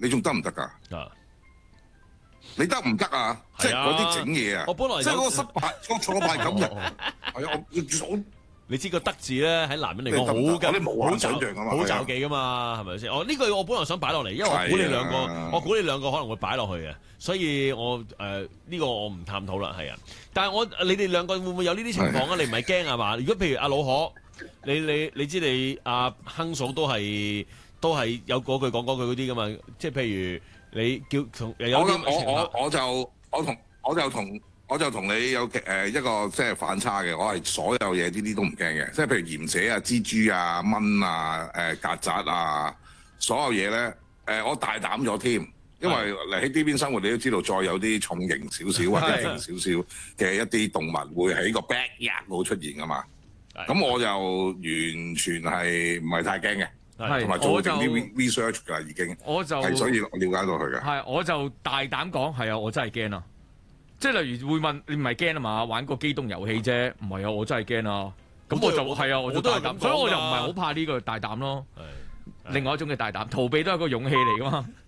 你仲得唔得㗎？你得唔得啊？即係嗰啲整嘢啊！ 我本來即係嗰個失敗、個挫敗感嘅，係啊！我你知個得字咧喺男人嚟講好緊， 你無限想像㗎嘛， 好罩忌㗎嘛，係咪先？呢句我本來想擺落嚟，因為我估你兩個可能會擺落去嘅，所以我呢個我唔探討啦，係啊。但係你哋兩個會唔會有呢啲情況啊？你唔係驚係嘛？如果譬如阿老可，你知你阿亨嫂都係有嗰句講嗰句嗰啲㗎嘛？即係譬如你叫同有啲我就同你有一個即係反差嘅，我係所有嘢呢啲都唔驚嘅，即係譬如鹽蛇啊、蜘蛛啊、蚊啊、曱甴啊，所有嘢咧我大膽咗添，因為嚟喺呢邊生活，你都知道再有啲重型少少或者輕少少嘅一啲動物會喺個 backyard 度出現噶嘛，咁我就完全係唔係太驚嘅，同埋做定啲 research 㗎已經，係所以我了解到佢嘅。 係我就大膽講係啊，我真係驚啊！即係例如會問你唔係驚啊嘛？玩個機動遊戲啫，唔係啊，我真係驚啊！咁我就係啊，我都大膽，所以我就唔係好怕呢個大膽咯。另外一種嘅大膽，逃避都係個勇氣嚟噶嘛。